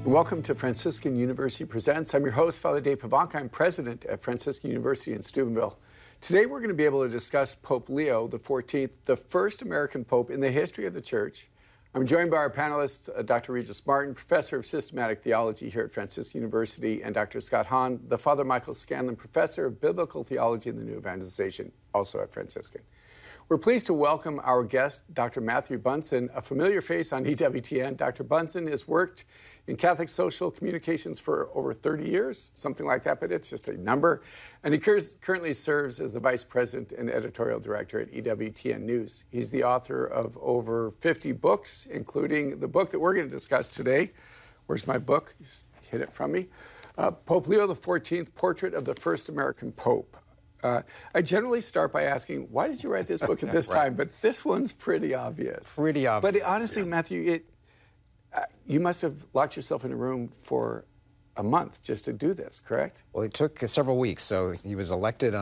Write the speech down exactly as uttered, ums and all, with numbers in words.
Welcome to Franciscan University Presents. I'm your host, Father Dave Pivonka. I'm president at Franciscan University in Steubenville. Today we're going to be able to discuss Pope Leo the fourteenth, the first American pope in the history of the Church. I'm joined by our panelists, uh, Doctor Regis Martin, professor of systematic theology here at Franciscan University, and Doctor Scott Hahn, the Father Michael Scanlon professor of biblical theology and the New Evangelization, also at Franciscan. We're pleased to welcome our guest, Doctor Matthew Bunson, a familiar face on E W T N. Doctor Bunson has worked in Catholic social communications for over thirty years, something like that, but it's just a number. And he currently serves as the vice president and editorial director at E W T N News. He's the author of over fifty books, including the book that we're going to discuss today. Where's my book? You just hid it from me. Uh, Pope Leo the fourteenth, Portrait of the First American Pope. Uh, I generally start by asking, why did you write this book at this right. time? But this one's pretty obvious. Pretty obvious. But it, honestly, yeah. Matthew, it, uh, you must have locked yourself in a room for a month just to do this, correct? Well, it took several weeks. So he was elected